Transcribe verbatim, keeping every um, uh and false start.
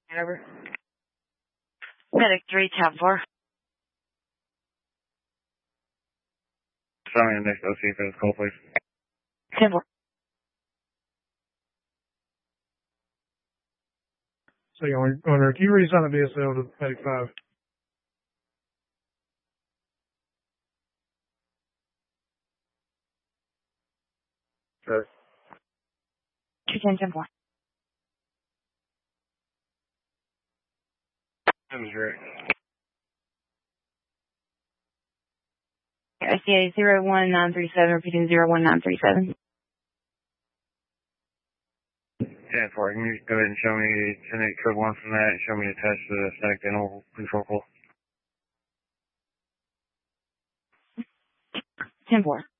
Over. Medic three, tab four. Show me the next O C for this call, please. ten four. So you want to, can you reassign the B S L to Medic five? Sure. two ten, ten four. That was Rick. I C A zero one nine three seven, repeating zero one nine three seven. ten four, can you go ahead and show me, send eight code one from that and show me attached to the static dental control call? ten four.